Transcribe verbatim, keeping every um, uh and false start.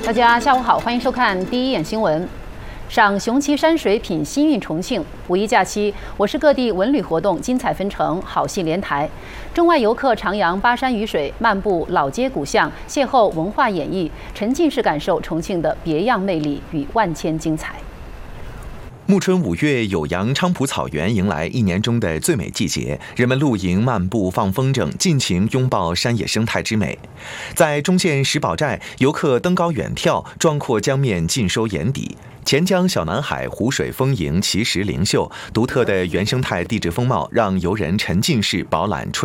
大家下午好，欢迎收看第一眼新闻。赏雄奇山水品新韵重庆，五一假期，我市各地文旅活动精彩纷呈，好戏连台。中外游客徜徉巴山雨水，漫步老街古巷，邂逅文化演绎，沉浸式感受重庆的别样魅力与万千精彩。 暮春五月，酉阳昌蒲草原迎来一年中的最美季节，人们露营、漫步、放风筝，尽情拥抱山野生态之美。在中县石宝寨，游客登高远眺，壮阔江面尽收眼底。钱江小南海，湖水丰盈，奇石灵秀，独特的原生态地质风貌让游人沉浸式饱览春